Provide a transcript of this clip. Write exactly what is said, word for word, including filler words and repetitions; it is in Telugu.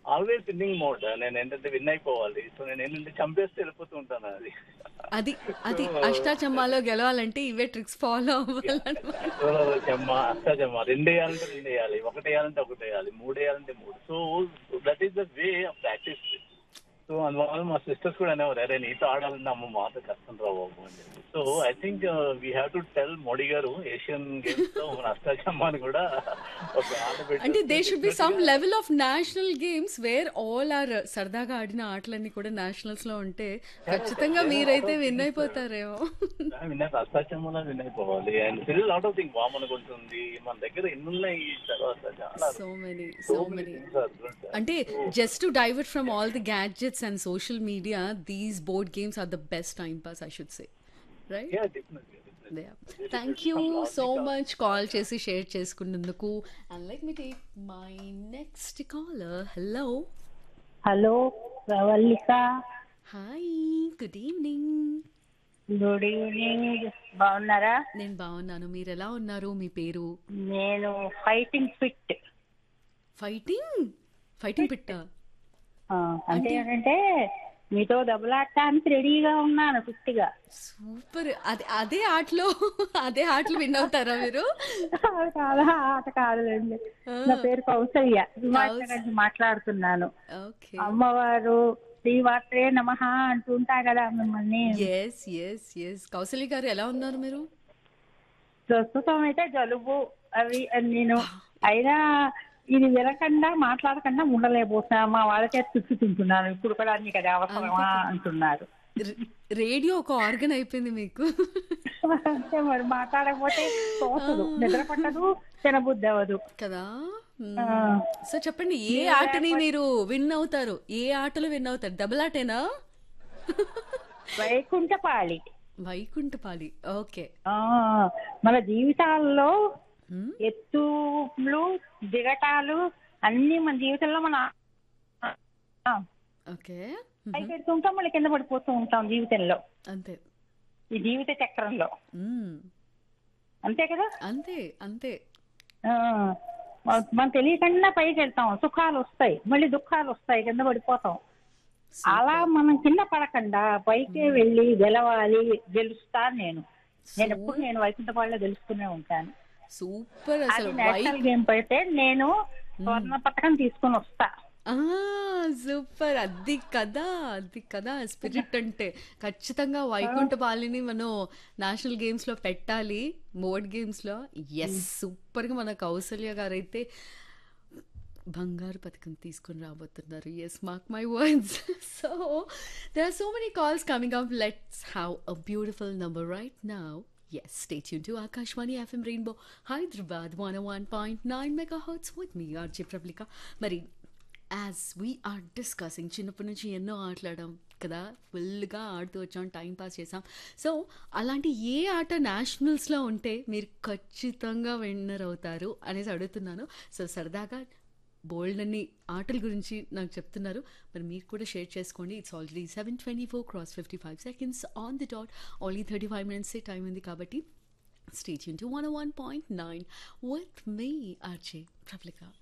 Always winnowing mode. నేను ఏంటంటే విన్ అయిపోవాలి. సో నేను ఏంటంటే చంపేస్తే వెళ్ళిపోతూ ఉంటాను అది. అది సో అది అష్టాచమ్మాలో గెలవాలంటే ఇవే ట్రిక్స్ ఫాలో అవ్వాలన్నమాట. చెమ్మ అష్టాచెమ్మ రెండేయాలంటే రెండేయాలి, ఒకటేయాలంటే ఒకటేయాలి, మూడేయాలంటే మూడు. So that is the way of practice. So అందువల్ల మా సిస్టర్స్ కూడా అనేవారు, అరే నీతో ఆడాలంటే అమ్మ మాతో కష్టం రా బాబు అని చెప్పి. So I think we have to tell Modi గారు ఏషియన్ గేమ్స్ లో మన అష్టాచమ్మ అని కూడా ఒక ఆట అంటే దే పెట్టి should be some definite level of national games wear all are సరదాగా ఆడిన ఆటలన్నీ కూడా నేషనల్స్ లో ఉంటే ఖచ్చితంగా గా లాట్ మీరైతే ఆఫ్ విన్ థింగ్స్ అయిపోతారేమో. విన్నాక అష్టాచమ్మలా విన్ అయిపోవాలి. And still lot of thing Vamana ఉంటుంది మన దగ్గర ఎన్ని ఉన్నాయి తర్వాత చాలా so many so so many many things are good. అంటే so just to divert from all the gadgets and social media these board games are the best time pass I should say, right? Yeah definitely definitely thank you from so logic. Much call చేసి షేర్ చేసుకున్నందుకు. And let me take my next caller. Hello. Hello Pravalika, hi, good evening. Good evening. బాగున్నారా? నేను బాగున్నాను, మీరు ఎలా ఉన్నారు? మీ పేరు? నేను ఫైటింగ్ ఫిట్. ఫైటింగ్ ఫైటింగ్ పిట్ట అంటే అంటే ఏంటంటే మీతో దెబ్బలాడటానికి రెడీగా ఉన్నాను ఫిట్ గా. సూపర్. అదే అదే ఆటలో అదే ఆటలు విన్ అవుతారా మీరు? చాలా ఆట కాదులేండి. ఆ, నా పేరు కౌసల్య, హిమాచల్ కౌస్ నుంచి మాట్లాడుతున్నాను. ఓకే. అమ్మవారు శ్రీవాత్రే నమః అంటుంటా కదా మిమ్మల్ని. ఎస్ ఎస్ ఎస్ కౌసల్య గారు ఎలా ఉన్నారు మీరు? ప్రస్తుతం అయితే జలుబు అవి నేను అయినా ఇది వినకుండా మాట్లాడకుండా ఉండలేకపోతున్నా. మా వాళ్ళకే తిప్పి తింటున్నాను. ఇప్పుడు కూడా నీకు అది అంతే అవసరమా కదా. అంటున్నారు. రే- రేడియో ఒక ఆర్గన్ అయిపోయింది మీకు. అంతే మరి, మాట్లాడకపోతే ఆ, తోచదు, నిద్ర పట్టదు, తినబుద్ధి అవ్వదు. కదా. ఆ, మ్మ్. సో చెప్పండి, ఏ మీరు ఆటని లేకపోతే మీరు విన్ అవుతారు? ఏ ఆటలో విన్ అవుతారు? దెబ్బలాటేనా? వైకుంఠపాళి. వైకుంఠపాలి. ఓకే. ఆ, మన జీవితాల్లో మ్మ్. ఎత్తులు దిగటాలు అన్ని మన జీవితంలో మన ఆ, ఓకే. పై మ్మ్. పెడుతుంటాం, మళ్ళీ కింద పడిపోతూ ఉంటాం జీవితంలో, అంతే. ఈ జీవిత చక్రంలో. మ్మ్. అంతే కదా. అంతే అంతే. ఆ, మ- మనం తెలియకుండా పైకి వెళ్తాం, సుఖాలు వస్తాయి, మళ్ళీ దుఃఖాలు వస్తాయి, కింద పడిపోతాం. అలా సూపర్. మనం కింద పడకుండా పైకే మ్మ్. వెళ్ళి గెలవాలి, గెలుస్తాను నేను. నేను సూ ఎప్పుడు నేను వైకుంఠపాళిలో గెలుస్తూనే ఉంటాను. సూపర్ అది అసలు నేషనల్ వైక్. గేమ్ అయితే నేను మ్మ్. స్వర్ణ పథకం తీసుకొని వస్తా. ఆ, సూపర్. అది కదా, అది కదా స్పిరిట్ అంటే. ఖచ్చితంగా ఆ, వైకుంఠపాలిని మనం నేషనల్ గేమ్స్ లో పెట్టాలి, బోర్డ్ గేమ్స్ లో. ఎస్, ఉమ్, సూపర్ గా మన కౌసల్య గారు అయితే బంగారు పథకం తీసుకొని రాబోతున్నారు. Yes, mark my words. So there are so many calls coming up. Let's have a beautiful number right now. Yes, stay tuned to Akashwani F M Rainbow Hyderabad one oh one point nine megahertz with me, R J Prablika. మరి యాజ్ వీఆర్ డిస్కసింగ్, చిన్నప్పటి నుంచి ఎన్నో ఆటలాడాం కదా, ఫుల్గా ఆడుతూ వచ్చాం, టైం పాస్ చేసాం. సో అలాంటి ఏ ఆట నేషనల్స్లో ఉంటే మీరు ఖచ్చితంగా విన్నర్ అవుతారు అనేసి అడుగుతున్నాను. సో సరదాగా బోల్డ్ అన్ని ఆటల గురించి నాకు చెప్తున్నారు, మరి మీరు కూడా షేర్ చేసుకోండి. It's already seven twenty four cross fifty five seconds on the dot. Only thirty five మినిట్సే time ఉంది కాబట్టి stay tune to one one point nine with me, RJ ప్రబ్లికా.